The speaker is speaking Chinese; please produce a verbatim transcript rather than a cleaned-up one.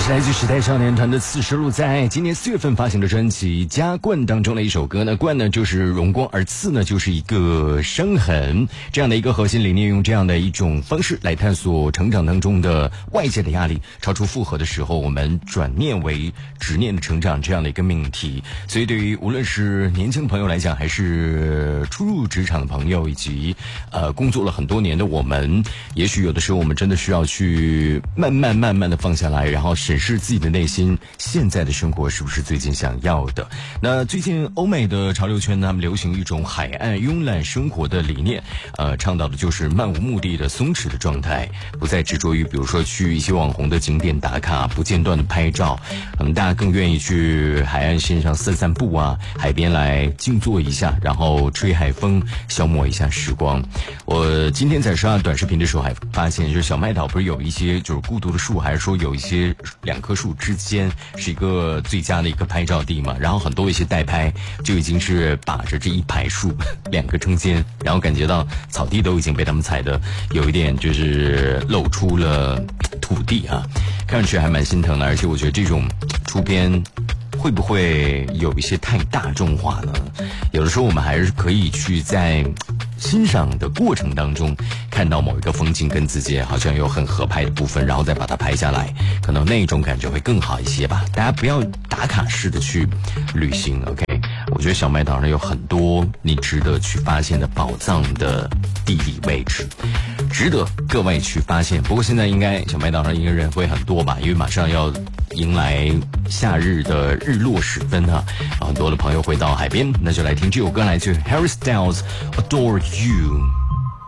是来自时代少年团的《四十路》，在今年四月份发行的专辑《加冠》当中的一首歌呢，冠呢就是荣光，而刺呢就是一个伤痕，这样的一个核心理念，用这样的一种方式来探索成长当中的外界的压力，超出负荷的时候，我们转念为执念的成长这样的一个命题。所以对于无论是年轻的朋友来讲，还是初入职场的朋友，以及呃工作了很多年的我们，也许有的时候我们真的需要去慢慢慢慢的放下来，然后审视自己的内心，现在的生活是不是最近想要的。那最近欧美的潮流圈呢，他们流行一种海岸慵懒生活的理念，呃倡导的就是漫无目的的松弛的状态，不再执着于比如说去一些网红的景点打卡，不间断的拍照，可能大家更愿意去海岸线上散散步啊，海边来静坐一下，然后吹海风，消磨一下时光。我今天在刷短视频的时候还发现，就是小麦岛不是有一些就是孤独的树，还是说有一些两棵树之间是一个最佳的一个拍照地嘛？然后很多一些代拍就已经是把着这一排树两个中间，然后感觉到草地都已经被他们踩的有一点就是露出了土地啊，看上去还蛮心疼的。而且我觉得这种出片会不会有一些太大众化呢？有的时候我们还是可以去在欣赏的过程当中看到某一个风景跟自己好像有很合拍的部分，然后再把它拍下来，可能那种感觉会更好一些吧。大家不要打卡式的去旅行 OK， 我觉得小麦岛上有很多你值得去发现的宝藏的地理位置，值得各位去发现。不过现在应该小麦岛上应该人会很多吧，因为马上要迎来夏日的日落时分哈、啊，很多的朋友会到海边，那就来听这首歌，来自 Harry Styles Adore You。